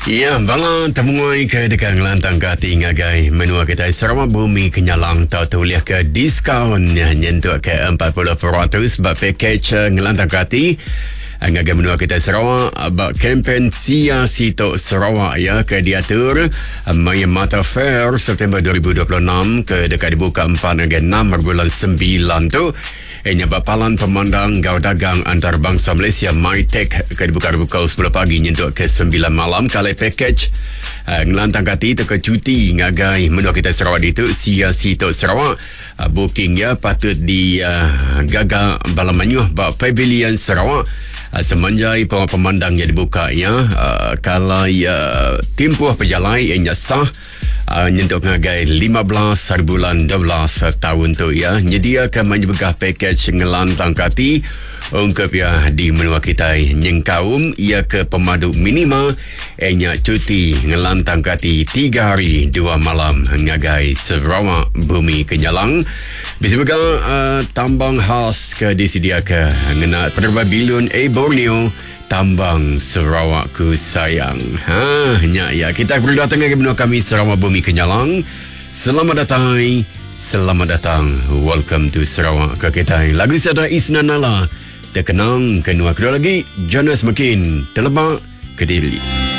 Ya, bala temuai ke dekat ngelantang kati ngagai menua kita Sarawak Bumi Kenyalang tau tuliah ke diskaun nyentuh ke 40% sebab package ngelantang kati ngagai menua kita Sarawak bak kempen Sia Sito Sarawak ya ke diatur Maya Mata Fair September 2026 ke dekat dibuka 4 ngagai 6 bulan 9 tu bapalan pemandang gau dagang antarabangsa Malaysia MyTech ke dibuka pukul 10 pagi nyentuh ke 9 malam kali package ngelantang kati teka cuti ngagai menua kita Sarawak itu Sia Sito Sarawak booking ya patut di gagal balamanyuh bak pavilion Sarawak semanjai pemandang yang dibuka ya kalau timpuh pejalai yang sah nyentuh ngagai 15 bulan 12 tahun tu ya nyediakan menyebegah package ngelantang kati ungkap ya di menua kita nyengkaum ia ke pemadu minima cuti ngelantang kati 3 hari 2 malam ngagai Sarawak Bumi Kenyalang bisa tambang khas ke disediakan ngena penerbang bilun Borneo tambang Sarawak ku sayang. Ya kita perlu datang ke benua kami Sarawak Bumi Kenyalang. Selamat datang. Welcome to Sarawak ke kita. Lagu sada Isnan Nala. Terkenang kenua kedua lagi. Jonas Makin terlebak ke Dili.